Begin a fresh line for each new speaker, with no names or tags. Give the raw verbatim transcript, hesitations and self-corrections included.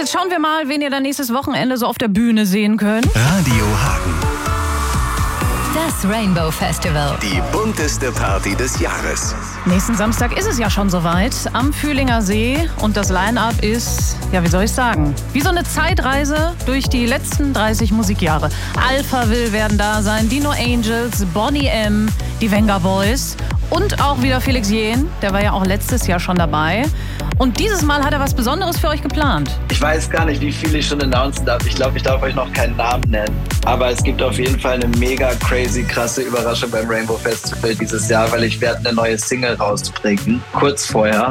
jetzt schauen wir mal, wen ihr dann nächstes Wochenende so auf der Bühne sehen könnt.
Radio Hagen.
Das Rainbow Festival.
Die bunteste Party des Jahres.
Nächsten Samstag ist es ja schon soweit am Fühlinger See und das Line-Up ist, ja wie soll ich sagen, wie so eine Zeitreise durch die letzten dreißig Musikjahre. Alphaville werden da sein, die No Angels, Boney M., die Venga Boys und auch wieder Felix Jähn, der war ja auch letztes Jahr schon dabei. Und dieses Mal hat er was Besonderes für euch geplant.
Ich weiß gar nicht, wie viel ich schon announcen darf. Ich glaube, ich darf euch noch keinen Namen nennen. Aber es gibt auf jeden Fall eine mega crazy, krasse Überraschung beim Rainbow Festival dieses Jahr, weil ich werde eine neue Single rausbringen, kurz vorher.